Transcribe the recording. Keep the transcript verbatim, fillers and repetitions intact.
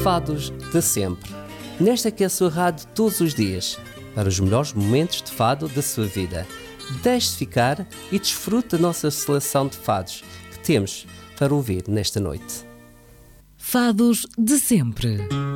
Fados de sempre. Nesta que é a sua rádio todos os dias, para os melhores momentos de fado da sua vida. Deixe-se ficar e desfrute da nossa seleção de fados que temos para ouvir nesta noite. Fados de sempre.